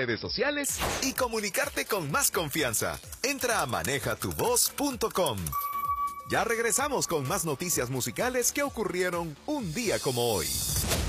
redes sociales y comunicarte con más confianza. Entra a manejatuvoz.com. Ya regresamos con más noticias musicales que ocurrieron un día como hoy.